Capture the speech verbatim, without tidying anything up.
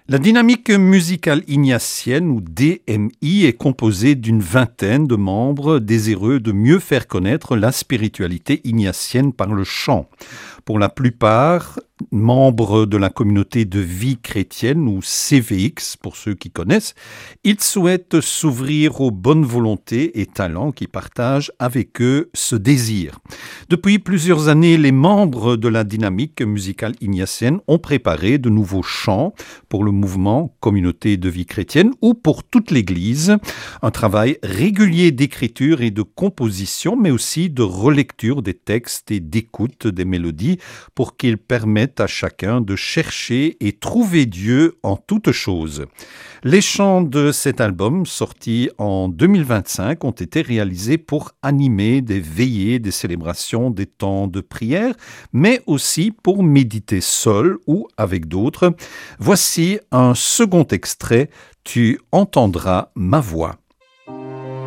La dynamique musicale ignatienne, ou D M I, est composée d'une vingtaine de membres désireux de mieux faire connaître la spiritualité ignatienne par le chant. Pour la plupart, membres de la communauté de vie chrétienne, ou C V X pour ceux qui connaissent, ils souhaitent s'ouvrir aux bonnes volontés et talents qui partagent avec eux ce désir. Depuis plusieurs années, les membres de la dynamique musicale ignatienne ont préparé de nouveaux chants pour le mouvement Communauté de vie chrétienne ou pour toute l'Église. Un travail régulier d'écriture et de composition, mais aussi de relecture des textes et d'écoute des mélodies pour qu'ils permettent à chacun de chercher et trouver Dieu en toutes choses. Les chants de cet album, sorti en deux mille vingt-cinq, ont été réalisés pour animer des veillées, des célébrations, des temps de prière, mais aussi pour méditer seul ou avec d'autres. Voici un second extrait, Tu entendras ma voix.